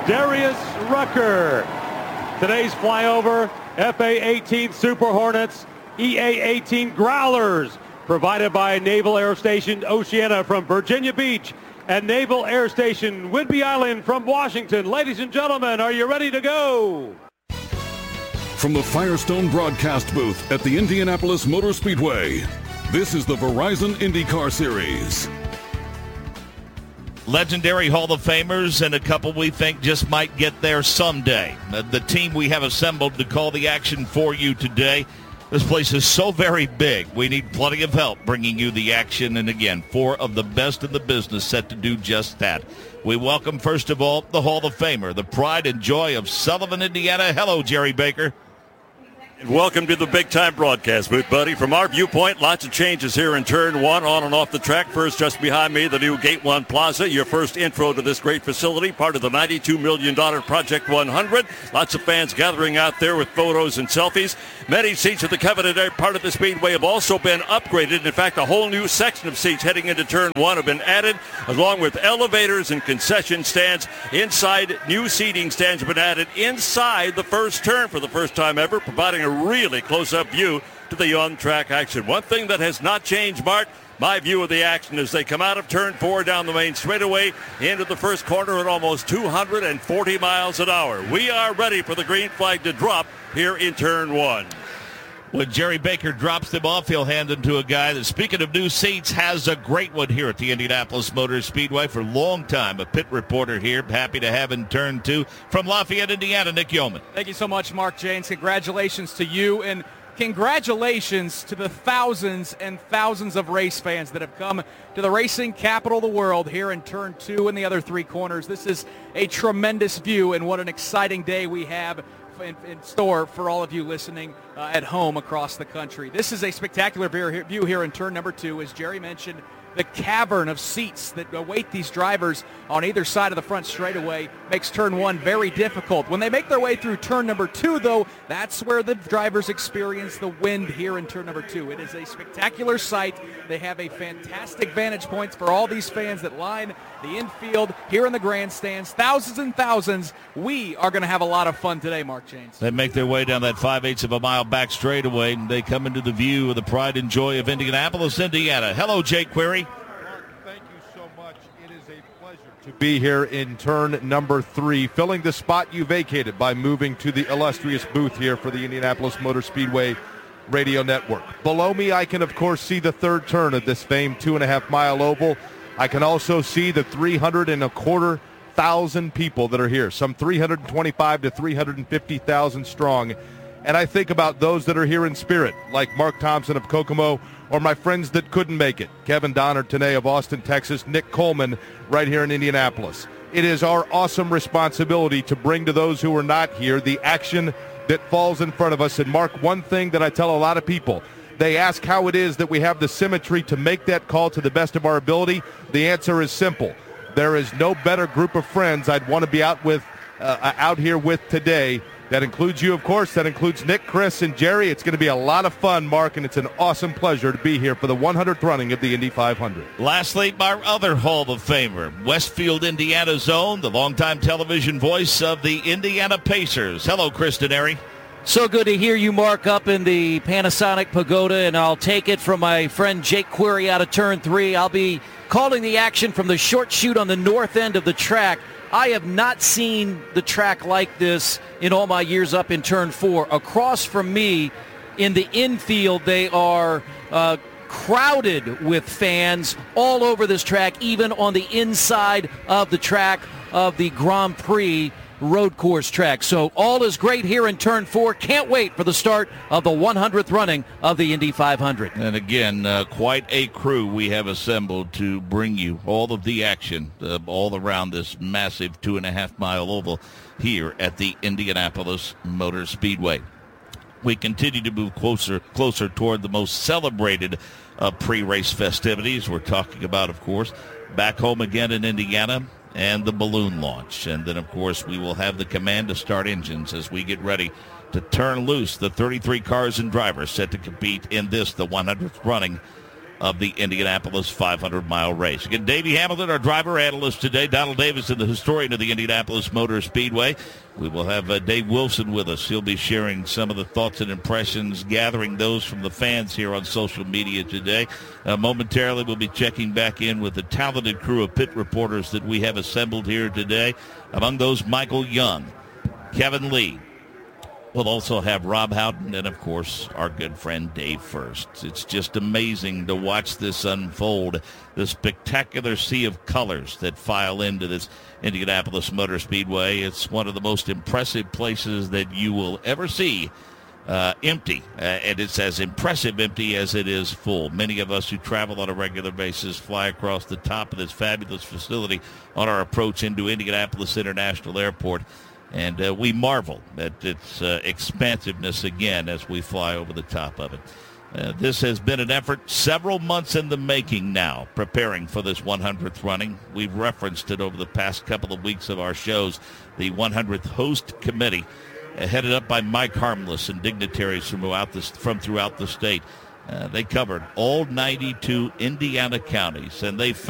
Darius Rucker. Today's flyover, FA-18 Super Hornets, EA-18 Growlers, provided by Naval Air Station Oceana from Virginia Beach and Naval Air Station Whidbey Island from Washington. Ladies and gentlemen, are you ready to go? From the Firestone broadcast booth at the Indianapolis Motor Speedway, this is the Verizon IndyCar Series. Legendary Hall of Famers and a couple we think just might get there someday. The team we have assembled to call the action for you today. This place is so very big. We need plenty of help bringing you the action. And again, 4 of the best in the business set to do just that. We welcome, first of all, the Hall of Famer, the pride and joy of Sullivan, Indiana. Hello, Jerry Baker. Welcome to the big-time broadcast booth, buddy. From our viewpoint, lots of changes here in Turn 1 on and off the track. First, just behind me, the new Gate 1 Plaza, your first intro to this great facility, part of the $92 million Project 100. Lots of fans gathering out there with photos and selfies. Many seats at the coveted part of the Speedway have also been upgraded. In fact, a whole new section of seats heading into Turn 1 have been added, along with elevators and concession stands. Inside, new seating stands have been added inside the first turn for the first time ever, providing a really close-up view to the on-track action. One thing that has not changed, Mark, my view of the action as they come out of Turn 4 down the main straightaway into the first corner at almost 240 miles an hour. We are ready for the green flag to drop here in Turn 1. When Jerry Baker drops them off, he'll hand them to a guy that, speaking of new seats, has a great one here at the Indianapolis Motor Speedway for a long time. A pit reporter here, happy to have in Turn 2 from Lafayette, Indiana, Nick Yeoman. Thank you so much, Mark Jaynes. Congratulations to you, and congratulations to the thousands and thousands of race fans that have come to the racing capital of the world here in Turn 2 and the other 3 corners. This is a tremendous view, and what an exciting day we have in store for all of you listening at home across the country. This is a spectacular view here in Turn number 2. As Jerry mentioned, the cavern of seats that await these drivers on either side of the front straightaway makes Turn 1 very difficult. When they make their way through Turn number 2, though, that's where the drivers experience the wind here in Turn number 2. It is a spectacular sight. They have a fantastic vantage points for all these fans that line the infield here in the grandstands. Thousands and thousands. We are going to have a lot of fun today, Mark Jaynes. They make their way down that 5/8 of a mile back straightaway, and they come into the view of the pride and joy of Indianapolis, Indiana. Hello, Jake Query. Thank you so much. It is a pleasure to be here in Turn number 3, filling the spot you vacated by moving to the illustrious booth here for the Indianapolis Motor Speedway Radio Network. Below me, I can, of course, see the third turn of this famed 2.5-mile oval. I can also see the 325,000 people that are here, some 325 to 350,000 strong. And I think about those that are here in spirit, like Mark Thompson of Kokomo, or my friends that couldn't make it, Kevin Donner today of Austin, Texas, Nick Coleman right here in Indianapolis. It is our awesome responsibility to bring to those who are not here the action that falls in front of us. And Mark, one thing that I tell a lot of people, they ask how it is that we have the symmetry to make that call to the best of our ability. The answer is simple. There is no better group of friends I'd want to be out here with today. That includes you, of course. That includes Nick, Chris, and Jerry. It's going to be a lot of fun, Mark, and it's an awesome pleasure to be here for the 100th running of the Indy 500. Lastly, our other Hall of Famer, Westfield, Indiana's own, the longtime television voice of the Indiana Pacers. Hello, Chris Denary. So good to hear you, Mark, up in the Panasonic Pagoda, and I'll take it from my friend Jake Query out of Turn 3. I'll be calling the action from the short chute on the north end of the track. I have not seen the track like this in all my years up in Turn 4. Across from me in the infield, they are crowded with fans all over this track, even on the inside of the track of the Grand Prix road course track. So all is great here in Turn 4. Can't wait for the start of the 100th running of the Indy 500. And again, quite a crew we have assembled to bring you all of the action all around this massive 2.5-mile oval here at the Indianapolis Motor Speedway. We continue to move closer toward the most celebrated pre-race festivities. We're talking about, of course, back home again in Indiana, and the balloon launch. And then, of course, we will have the command to start engines as we get ready to turn loose the 33 cars and drivers set to compete in this, the 100th running of the Indianapolis 500-mile race. Again, Davey Hamilton, our driver analyst today. Donald Davison, the historian of the Indianapolis Motor Speedway. We will have Dave Wilson with us. He'll be sharing some of the thoughts and impressions, gathering those from the fans here on social media today. Momentarily, we'll be checking back in with the talented crew of pit reporters that we have assembled here today. Among those, Michael Young, Kevin Lee. We'll also have Rob Houghton and, of course, our good friend Dave First. It's just amazing to watch this unfold, the spectacular sea of colors that file into this Indianapolis Motor Speedway. It's one of the most impressive places that you will ever see empty, and it's as impressive empty as it is full. Many of us who travel on a regular basis fly across the top of this fabulous facility on our approach into Indianapolis International Airport. And we marvel at its expansiveness again as we fly over the top of it. This has been an effort several months in the making now, preparing for this 100th running. We've referenced it over the past couple of weeks of our shows. The 100th Host Committee, headed up by Mike Harmless and dignitaries from throughout the state. They covered all 92 Indiana counties, and they